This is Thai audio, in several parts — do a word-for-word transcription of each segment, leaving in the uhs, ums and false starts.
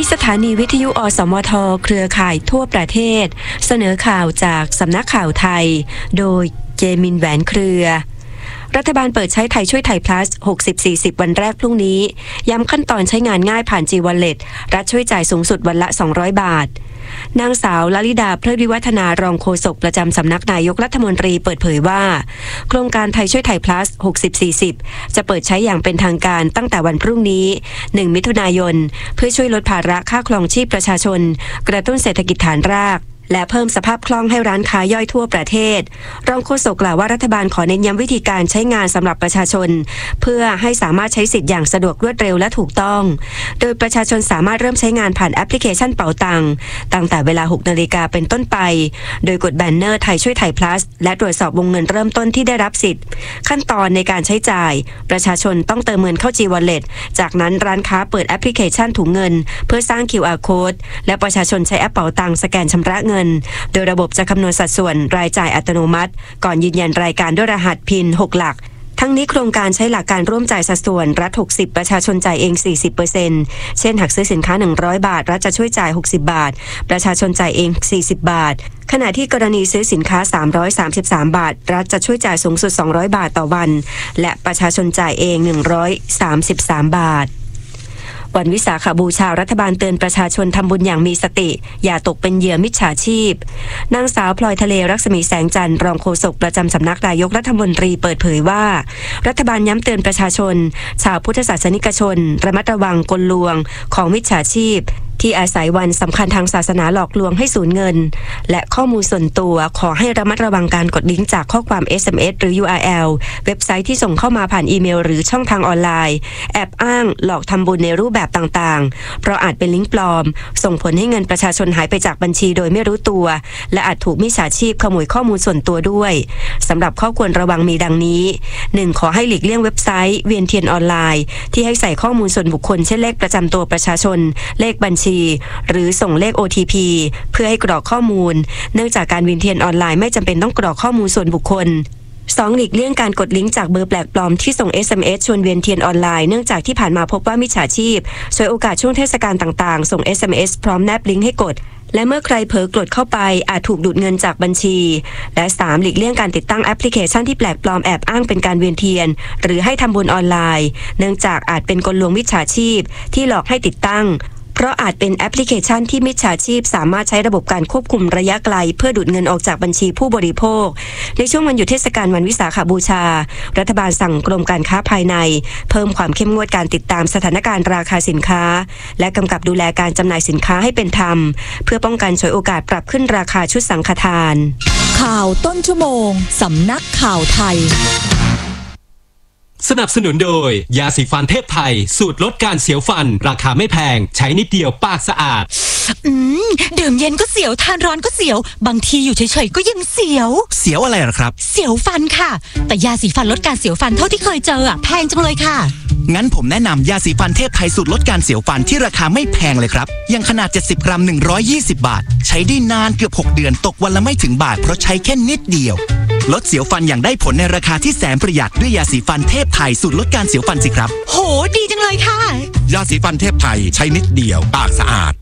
สถานีวิทยุอสมทเครือข่ายทั่วประเทศเสนอข่าวจากสำนักข่าวไทยโดยเจมินแหวนเครือรัฐบาลเปิดใช้ไทยช่วยไทย plus หกสิบ สี่สิบ วันแรกพรุ่งนี้ย้ำขั้นตอนใช้งานง่ายผ่าน G Wallet รัฐช่วยจ่ายสูงสุดวันละสองร้อยบาทนางสาวลลิดาเพลิดวิวัฒนารองโฆษกประจำสำนักนายกรัฐมนตรีเปิดเผยว่าโครงการไทยช่วยไทย plus หกสิบ สี่สิบ จะเปิดใช้อย่างเป็นทางการตั้งแต่วันพรุ่งนี้หนึ่งมิถุนายนเพื่อช่วยลดภาระค่าครองชีพประชาชนกระตุ้นเศรษฐกิจฐานรากและเพิ่มสภาพคล่องให้ร้านค้าย่อยทั่วประเทศรองโฆษกกล่าวว่ารัฐบาลขอเน้นย้ำวิธีการใช้งานสำหรับประชาชนเพื่อให้สามารถใช้สิทธิ์อย่างสะดวกรวดเร็วและถูกต้องโดยประชาชนสามารถเริ่มใช้งานผ่านแอปพลิเคชันเป๋าตังตั้งแต่เวลา หกนาฬิกาเป็นต้นไปโดยกดแบนเนอร์ไทยช่วยไทย plus และตรวจสอบวงเงินเริ่มต้นที่ได้รับสิทธิ์ขั้นตอนในการใช้จ่ายประชาชนต้องเติมเงินเข้า G Wallet จากนั้นร้านค้าเปิดแอปพลิเคชันถุงเงินเพื่อสร้าง คิว อาร์ Code และประชาชนใช้แอปเป๋าตังสแกนชำระเงินโดยระบบจะคำนวณสัดส่วนรายจ่ายอัตโนมัติก่อนยืนยันรายการด้วยรหัสพินหกหลักทั้งนี้โครงการใช้หลักการร่วมจ่ายสัดส่วนรัฐหกสิบประชาชนจ่ายเอง สี่สิบเปอร์เซ็นต์ เช่นหากซื้อสินค้าหนึ่งร้อยบาทรัฐจะช่วยจ่ายหกสิบบาทประชาชนจ่ายเองสี่สิบบาทขณะที่กรณีซื้อสินค้าสามร้อยสามสิบสามบาทรัฐจะช่วยจ่ายสูงสุดสองร้อยบาทต่อวันและประชาชนจ่ายเองหนึ่งร้อยสามสิบสามบาทวันวิสาขบูชารัฐบาลเตือนประชาชนทำบุญอย่างมีสติอย่าตกเป็นเหยื่อมิจฉาชีพนางสาวพลอยทะเลรัศมีแสงจันทร์รองโฆษกประจำสำนักนายกรัฐมนตรีเปิดเผยว่ารัฐบาลย้ำเตือนประชาชนชาวพุทธศาสนิกชนระมัดระวังกลลวงของมิจฉาชีพที่อาศัยวันสำคัญทางศาสนาหลอกลวงให้สูญเงินและข้อมูลส่วนตัวขอให้ระมัดระวังการกดลิงก์จากข้อความ เอส เอ็ม เอส หรือ ยู อาร์ แอล เว็บไซต์ที่ส่งเข้ามาผ่านอีเมลหรือช่องทางออนไลน์แอบอ้างหลอกทำบุญในรูปแบบต่างๆเพราะอาจเป็นลิงก์ปลอมส่งผลให้เงินประชาชนหายไปจากบัญชีโดยไม่รู้ตัวและอาจถูกมิจฉาชีพขโมยข้อมูลส่วนตัวด้วยสำหรับข้อควรระวังมีดังนี้ หนึ่ง ขอให้หลีกเลี่ยงเว็บไซต์เวียนเทียนออนไลน์ที่ให้ใส่ข้อมูลส่วนบุคคลเช่นเลขประจำตัวประชาชนเลขบัญชีหรือส่งเลข โอ ที พี เพื่อให้กรอกข้อมูลเนื่องจากการเวียนเทียนออนไลน์ไม่จำเป็นต้องกรอกข้อมูลส่วนบุคคล สอง หลีกเลี่ยงการกดลิงก์จากเบอร์แปลกปลอมที่ส่ง เอส เอ็ม เอส ชวนเวียนเทียนออนไลน์เนื่องจากที่ผ่านมาพบว่ามิจฉาชีพฉวยโอกาสช่วงเทศกาลต่างๆส่ง เอส เอ็ม เอส พร้อมแนบลิงก์ให้กดและเมื่อใครเผลอกดเข้าไปอาจถูกดูดเงินจากบัญชีและ สาม หลีกเลี่ยงการติดตั้งแอปพลิเคชันที่แปลกปลอมแอบอ้างเป็นการเวียนเทียนหรือให้ทำบุญออนไลน์เนื่องจากอาจเป็นกลลวงมิจฉาชีพที่หลอกให้ติดตั้งเพราะอาจเป็นแอปพลิเคชันที่มิจฉาชีพสามารถใช้ระบบการควบคุมระยะไกลเพื่อดูดเงินออกจากบัญชีผู้บริโภคในช่วงวันหยุดเทศกาลวันวิสาขบูชารัฐบาลสั่งกรมการค้าภายในเพิ่มความเข้มงวดการติดตามสถานการณ์ราคาสินค้าและกำกับดูแลการจำหน่ายสินค้าให้เป็นธรรมเพื่อป้องกันฉวยโอกาสปรับขึ้นราคาชุดสังฆทานข่าวต้นชั่วโมงสำนักข่าวไทยสนับสนุนโดยยาสีฟันเทพไทยสูตรลดการเสียวฟันราคาไม่แพงใช้นิดเดียวปากสะอาดอืมดื่มเย็นก็เสียวทานร้อนก็เสียวบางทีอยู่เฉยๆก็ยังเสียวเสียวอะไรล่ะครับเสียวฟันค่ะแต่ยาสีฟันลดการเสียวฟันเท่าที่เคยเจออะแพงจังเลยค่ะงั้นผมแนะนำยาสีฟันเทพไทยสูตรลดการเสียวฟันที่ราคาไม่แพงเลยครับยังขนาดเจ็ดสิบกรัมหนึ่งร้อยยี่สิบบาทใช้ได้นานเกือบหกเดือนตกวันละไม่ถึงบาทเพราะใช้แค่นิดเดียวลดเสียวฟันอย่างได้ผลในราคาที่แสนประหยัดด้วยยาสีฟันเทพไทยสูตรลดการเสียวฟันสิครับโหดีจังเลยค่ะยาสีฟันเทพไทยใช้นิดเดียวปากสะอาด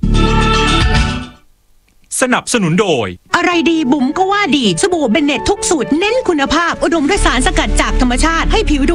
สนับสนุนโดยอะไรดีบุ๋มก็ว่าดีสบู่เบนเน็ตทุกสูตรเน้นคุณภาพอุดมด้วยสารสกัดจากธรรมชาติให้ผิว